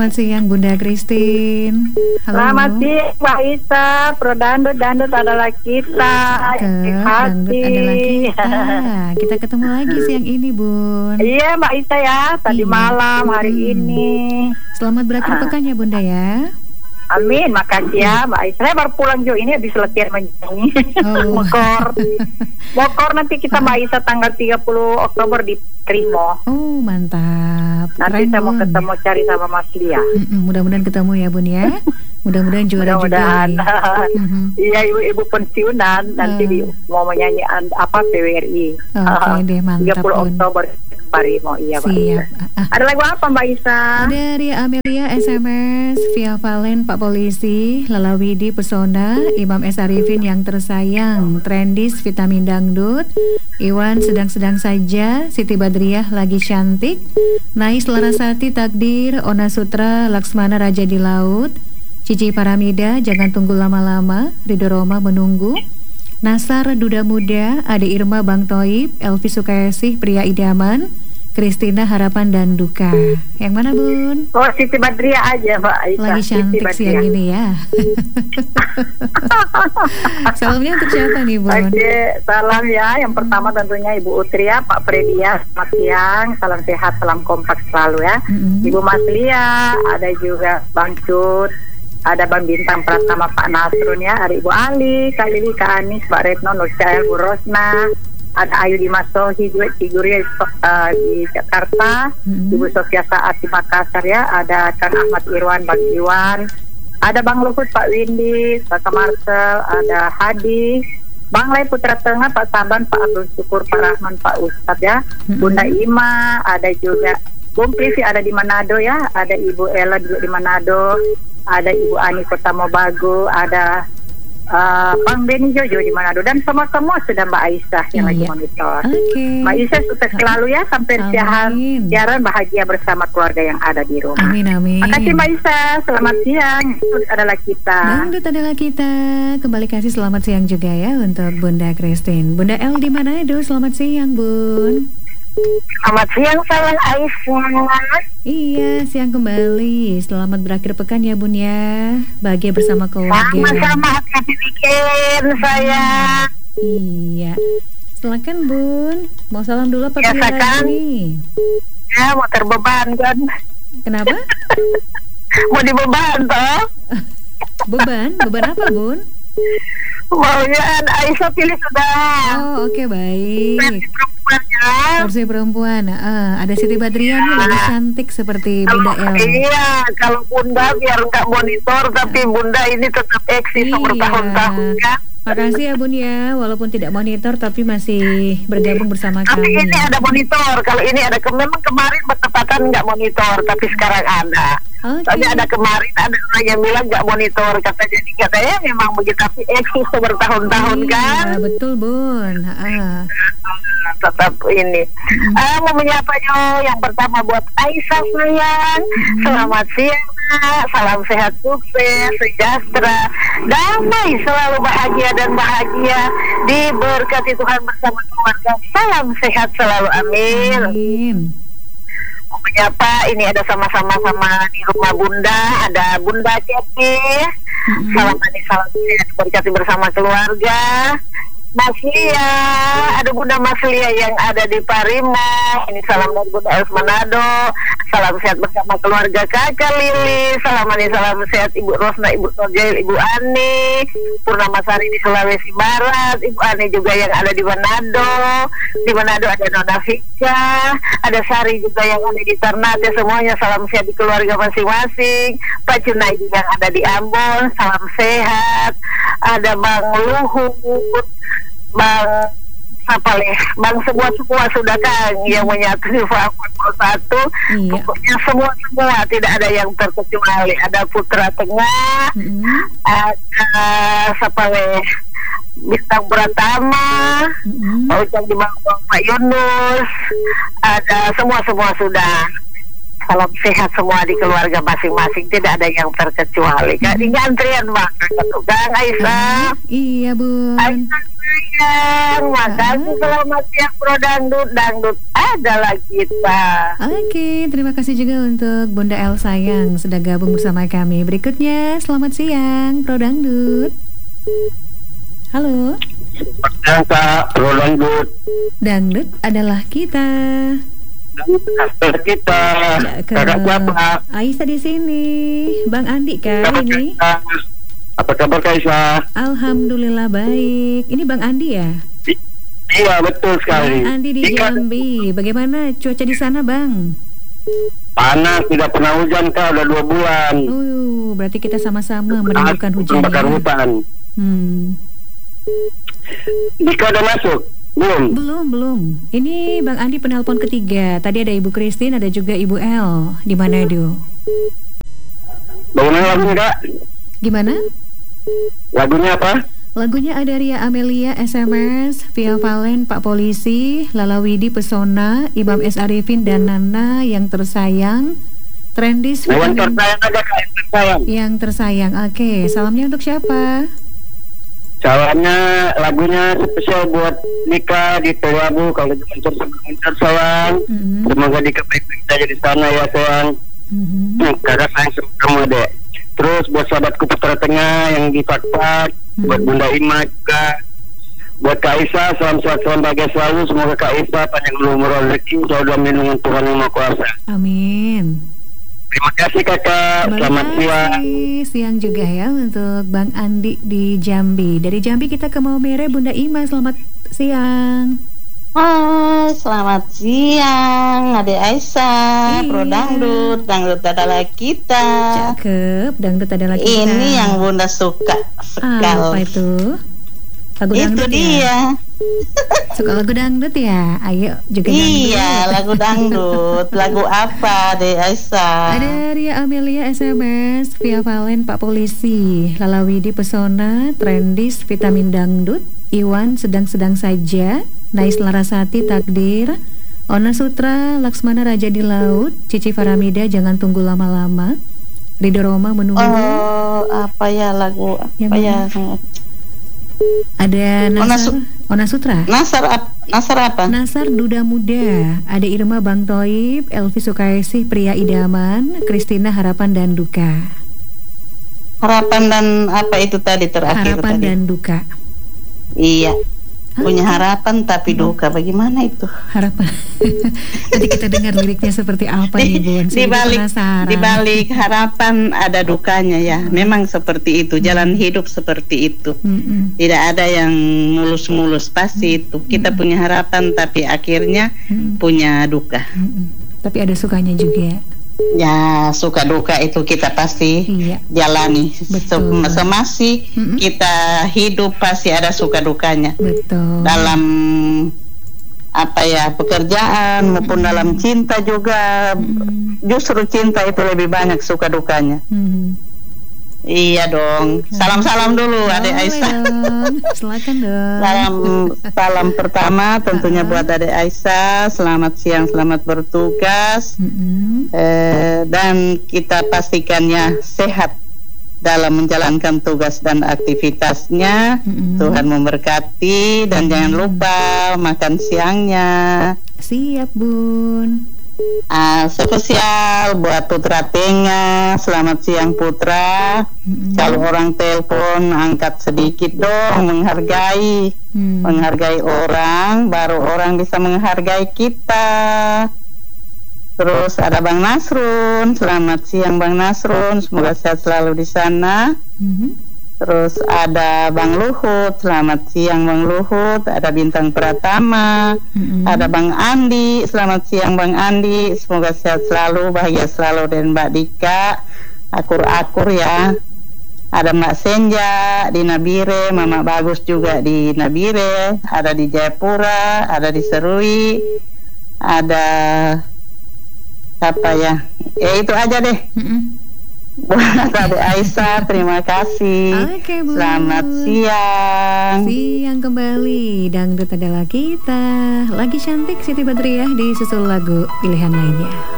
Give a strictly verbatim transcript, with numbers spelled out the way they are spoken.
selamat siang Bunda Christine. Halo. Selamat siang Mbak Isa, Pro Dandut, Dandut adalah kita. Ke Dangdut adalah kita. Kita ketemu lagi siang ini Bun. Iya Mbak Isa ya, tadi Iya. malam, hari Hmm. ini. Selamat berakhir Ah. pekan ya Bunda ya. Amin, makasih ya Mbak Isa. Saya baru pulang juga ini habis latihan menyanyi. Oh. Bokor. Bokor nanti kita Mbak Isa tanggal tiga puluh Oktober di Trimo. Oh mantap. Nanti Keren, saya mau Bun. ketemu cari sama Mas Lia. Mm-mm, mudah-mudahan ketemu ya Bun ya. Mudah-mudahan juara juga Mudah-mudahan. nih. Mhm. Iya ibu-ibu pensiunan nanti Hmm. di- mau menyanyi an- apa P W R I. Oke deh, mantap, tiga puluh Bun. Oktober Parimo, iya Mbak Siap. Isa. Ah, ah. Ada lagu apa Mbak Isa? Ada Ria Amelia S M S via Valen Pak Polisi, Lalawidi Pesona, Imam S Arifin yang tersayang, Trendis Vitamin Dangdut, Iwan sedang-sedang saja, Siti Badriah lagi cantik, Nais Larasati Takdir, Ona Sutra Laksmana Raja di Laut, Cici Paramida Jangan Tunggu Lama-Lama, Ridho Roma Menunggu, Nasar Duda Muda, Ade Irma Bang Toib, Elvi Sukayasih Pria Idaman, Kristina Harapan dan Duka. Yang mana Bun? Oh Siti Badriah aja Mbak Isa. Lagi Siti cantik Badriah. siang ini ya. Salamnya untuk siapa nih Bun? Oke, salam ya. Yang pertama tentunya Ibu Utria, Pak Fredia, selamat siang. Salam sehat, salam kompak selalu ya. Mm-mm. Ibu Mas Lia, ada juga Bang Cut, ada Bang Bintang Pratama, Pak Nasrun ya, ada Ibu Ali, Kak Lili, Kak Anis, Mbak Retno, Nur Cael, Bu Rosna, ada Ayu di Masohi juga Ciguria uh, di Jakarta, Mm-mm. Ibu Sofia Saat di Makassar ya, ada Kang Ahmad Irwan, Bang Iwan, ada Bang Luhut, Pak Windy, Pak Marcel, ada Hadi, Bang Lai Putra Tengah, Pak Saban, Pak Abdul Syukur, Pak Rahman, Pak Ustadz ya, Mm-mm. Bunda Ima, ada juga Bung Privi ada di Manado ya, ada Ibu Ella juga di Manado, ada Ibu Ani Kota Mobagu, ada uh, Bang Beni Jojo di Manado, dan semua-semua sudah Mbak Aisyah yang lagi Iya. monitor. Oke. Mbak Aisyah sukses selalu ya, sampai Amin. siaran siaran bahagia bersama keluarga yang ada di rumah. Amin amin. Makasih Mbak Aisyah, selamat siang. Itu adalah kita. Dangdut adalah kita. Kembali kasih selamat siang juga ya untuk Bunda Christine. Bunda El di Manado, selamat siang Bun. Selamat siang sayang Aisyah. Iya, siang kembali. Selamat berakhir pekan ya Bun ya. Bahagia bersama keluarga. Sama-sama, hati bikin sayang. Iya. Silakan Bun. Mau salam dulu apa Biasa pilih kan? lagi nih? Ya mau terbeban kan. Kenapa? Mau dibeban toh. Beban? Beban apa Bun? Maunya Aisyah pilih sudah. Oh oke baik. Versi perempuannya. Versi perempuan. Ah, ada Siti Badriah nih lagi cantik seperti Bunda El. Iya, kalau Bunda biar nggak monitor, tapi Bunda ini tetap eksis Iya. bertahun-tahun kan. Makasih ya Bun ya, walaupun tidak monitor tapi masih bergabung bersama Tapi kami. ini ada monitor. Kalau ini ada ke memang kemarin bertepatan nggak monitor, tapi sekarang ada. Oke. Tapi ada kemarin ada orang yang bilang nggak monitor, kata jadi katanya memang begitu, tapi eksis bertahun-tahun kan. Iya, betul Bun. Ah. Tetap ini. Ah, mau menyapa yo yang pertama buat Aisyah sayang. Selamat siang. Salam sehat, sukses, sejahtera, damai, selalu bahagia dan bahagia, diberkati Tuhan bersama keluarga. Salam sehat selalu, amin. Amin. Mau menyapa, ini ada sama-sama sama di rumah Bunda, ada Bunda Cepi. Salam manis, salam sehat, berkati bersama keluarga. Mas Lia, ada Bunda Mas Lia yang ada di Parimo. Ini salam dari Bunda Els Manado. Salam sehat bersama keluarga Kakak Lili. Salam manis, salam sehat Ibu Rosna, Ibu Norjail, Ibu Ani. Purnama Sari di Sulawesi Barat. Ibu Ani juga yang ada di Manado. Di Manado ada Nona Fika, ada Sari juga yang ada di Ternate. Semuanya salam sehat di keluarga masing-masing. Pak Junai juga yang ada di Ambon. Salam sehat. Ada Bang Luhut, Bang apa leh, Bang semua-semua sudah kan yang menyatu di empat puluh satu. Iya. Pokoknya semua-semua tidak ada yang terkecuali. Ada Putra Tengah, Mm-mm. ada siapa leh, Bintang Pratama, Mm-mm. Pak Ucap di Bang Pak Yunus, ada semua-semua sudah. salam sehat semua di keluarga masing-masing, tidak ada yang terkecuali. Kak, ini antrian banget tuh, Kang Aisyah. Ah, iya, Bun. Aisyah sayang, makasih selamat siang Pro Dangdut, Dangdut adalah kita. Oke, terima kasih juga untuk Bunda Elsa yang sudah gabung bersama kami. Berikutnya, selamat siang Pro Dangdut. Halo. Selamat siang Kak, Pro Dangdut. Dangdut adalah kita. Dangdut kita. Kakak siapa? Aisyah di sini. Bang Andi kan Kakak ini? Kak. Apa kabar Kak Aisyah? Alhamdulillah baik. Ini Bang Andi ya? I- Iya betul sekali. Bang Andi di Jika Jambi. Bagaimana cuaca di sana, Bang? panas, tidak pernah hujan Kak, udah dua bulan. Uh, berarti kita sama-sama merindukan hujan Membakar ya. hutan. Hmm. Dika udah masuk? Belum? Belum, belum. Ini Bang Andi penelpon ketiga. Tadi ada Ibu Christine, ada juga Ibu El di Manado. Bagaimana lagunya Kak? Gimana? Lagunya apa? Lagunya ada Ria Amelia S M S, Via Valen, Pak Polisi, Lala Widi Pesona, Imam S. Arifin dan Nana yang tersayang, Trendis Nah, yang Vitamin tersayang aja Kak, yang tersayang. yang tersayang. Oke, salamnya untuk siapa? Salamnya lagunya spesial buat Dika di Towabu, kalau mencur mencur sayang. Mm-hmm. Semoga Dika baik-baik saja di sana ya sayang. Mm-hmm. Hmm, kakak sayang sama kamu dek. Terus buat sahabatku Putra Tengah yang di Fakfak, Hmm. buat Bunda Ima juga, buat Kak Aisyah, salam sehat, salam bahagia selalu. Semoga Kak Aisyah panjang umur rezeki, jauh dalam lindungan Tuhan Yang Maha Kuasa. Amin. Terima kasih kakak, Terima selamat siang. kasih. Siang juga ya untuk Bang Andi di Jambi. Dari Jambi kita ke Maumere, Bunda Ima, selamat siang. Hai, selamat siang Adik Aisyah, Iya. Pro Dangdut, Dangdut adalah kita. Cakep, dangdut adalah kita. Ini yang Bunda suka sekali. Apa itu? Lagu Itu dangdut ya? dia. Suka lagu dangdut ya? Ayo juga dangdut. Iya, lagu dangdut. Lagu apa Adik Aisyah? Ada Ria Amelia S M S, Via Valen, Pak Polisi, Lala Widi Pesona, Trendis Vitamin Dangdut, Iwan Sedang-sedang saja, Nais Larasati Takdir, Ona Sutra, Laksmana Raja di Laut, Cici Faramida Jangan Tunggu Lama-lama, Ridho Roma Menunggu. Oh, apa ya lagu apa Yang ya? Ada Ona Nasar, Su- Ona Sutra, Nasar ap- Nasar apa? Nasar Duda Muda, ada Irma Bang Toib, Elvi Sukaisih Pria Idaman, Kristina Harapan dan Duka. Harapan dan apa itu tadi terakhir Harapan tadi? dan Duka. Iya. Punya Ah. harapan tapi duka. Bagaimana itu? Harapan. Nanti kita dengar liriknya seperti apa nih Bun. Di Saya balik penasaran. di balik harapan ada dukanya ya. Memang seperti itu, jalan hidup seperti itu. Mm-mm. Tidak ada yang mulus-mulus, pasti itu. Kita punya harapan tapi akhirnya Mm-mm. punya duka. Mm-mm. Tapi ada sukanya juga. Ya, suka duka itu kita pasti Iya. jalani. Betul. Sem- Semasi Mm-mm. kita hidup pasti ada suka dukanya. Betul. Dalam apa ya, pekerjaan maupun dalam cinta juga. Mm-mm. Justru cinta itu lebih banyak suka dukanya. Mm-mm. Iya dong. Salam-salam dulu Adik Boleh Aisyah. dong. Silakan dong. Salam salam pertama tentunya buat Adik Aisyah. Selamat siang, selamat bertugas. Mm-mm. Eh, dan kita pastikannya sehat dalam menjalankan tugas dan aktivitasnya. Mm-mm. Tuhan memberkati dan jangan lupa makan siangnya. Siap Bun. Ah, spesial buat Putra Tengah. Selamat siang Putra. Mm-mm. Kalau orang telepon angkat sedikit dong, menghargai, Hmm. menghargai orang, baru orang bisa menghargai kita. Terus ada Bang Nasrun. Selamat siang Bang Nasrun. Semoga sehat selalu di sana. Mhm. Terus ada Bang Luhut, selamat siang Bang Luhut. Ada Bintang Pratama, Mm-mm. ada Bang Andi, selamat siang Bang Andi. Semoga sehat selalu, bahagia selalu. Dan Mbak Dika, akur-akur ya. Ada Mbak Senja di Nabire, Mama Bagus juga di Nabire, ada di Jayapura, ada di Serui, ada apa ya? Ya itu aja deh. Mm-mm. Buat Adik Aisyah, terima kasih. Oke, Bu. Selamat siang. Siang kembali, dangdut adalah kita. Lagi cantik Siti Badriah di susul lagu pilihan lainnya.